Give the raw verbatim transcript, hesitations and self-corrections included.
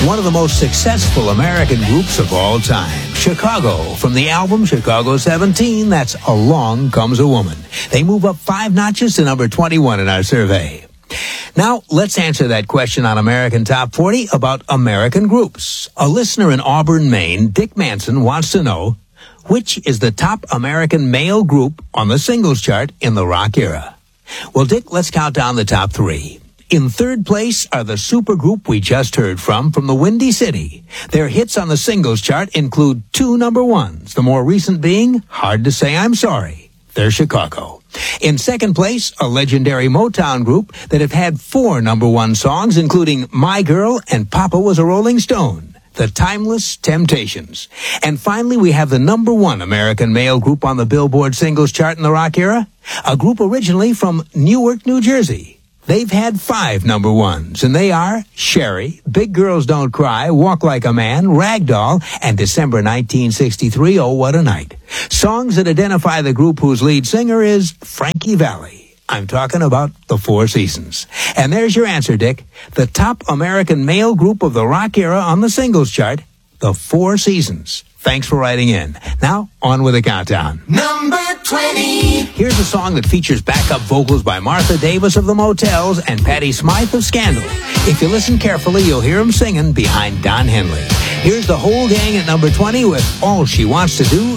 one of the most successful American groups of all time, Chicago. From the album Chicago seventeen, that's Along Comes a Woman. They move up five notches to number twenty-one in our survey. Now, let's answer that question on American Top forty about American groups. A listener in Auburn, Maine, Dick Manson, wants to know, which is the top American male group on the singles chart in the rock era? Well, Dick, let's count down the top three. In third place are the supergroup we just heard from, from the Windy City. Their hits on the singles chart include two number ones, the more recent being Hard to Say I'm Sorry. They're Chicago. In second place, a legendary Motown group that have had four number one songs, including My Girl and Papa Was a Rolling Stone, the Timeless Temptations. And finally, we have the number one American male group on the Billboard singles chart in the rock era, a group originally from Newark, New Jersey. They've had five number ones, and they are Sherry, Big Girls Don't Cry, Walk Like a Man, Ragdoll, and December nineteen sixty-three, Oh What a Night. Songs that identify the group whose lead singer is Frankie Valli. I'm talking about the Four Seasons. And there's your answer, Dick. The top American male group of the rock era on the singles chart, the Four Seasons. Thanks for writing in. Now, on with the countdown. Number twenty. Here's a song that features backup vocals by Martha Davis of the Motels and Patti Smythe of Scandal. If you listen carefully, you'll hear them singing behind Don Henley. Here's the whole gang at number twenty with All She Wants to Do